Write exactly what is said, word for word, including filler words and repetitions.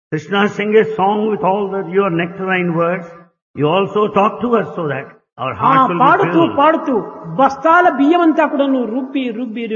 Krishna sang a song with all the, your nectarine words. You also talk to us so that our ఆ hearts will be పాడుతూ filled. పాడుతూ బస్తాల బియ్యమంతా కూడా నువ్వు రుబ్బి రుబ్బి